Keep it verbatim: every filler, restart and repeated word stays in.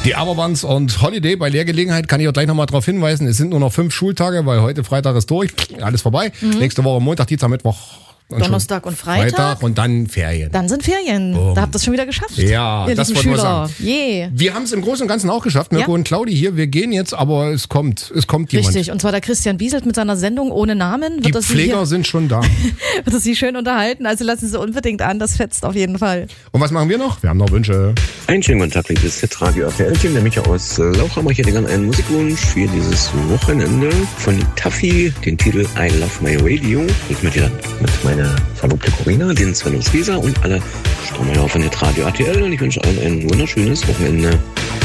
Die Aberbans und Holiday. Bei Lehrgelegenheit kann ich auch gleich nochmal darauf hinweisen, es sind nur noch fünf Schultage, weil heute Freitag ist durch, alles vorbei. Mhm. Nächste Woche Montag, Dienstag, Mittwoch. Und Donnerstag und Freitag. Freitag und dann Ferien. Dann sind Ferien. Boom. Da habt ihr es schon wieder geschafft. Ja, ihr das wollte ich sagen. Yeah. Wir haben es im Großen und Ganzen auch geschafft. Mirko Ja. und Claudi hier. Wir gehen jetzt, aber es kommt, es kommt jemand. Richtig. Und zwar der Christian Bieselt mit seiner Sendung ohne Namen. Wird Die das Pfleger hier, sind schon da. wird das Sie schön unterhalten. Also lassen Sie unbedingt an. Das fetzt auf jeden Fall. Und was machen wir noch? Wir haben noch Wünsche. Einen schönen guten Tag, liebe Radio R T L-Team. Der Micha aus Lauchhammer. Ich hätte gerne einen Musikwunsch für dieses Wochenende von Taffy, den Titel I Love My Radio. Ich möchte dann mit meiner Verlobte Corinna, den Sven aus Weser und alle Strommeier von der Radio R T L. Und ich wünsche allen ein wunderschönes Wochenende.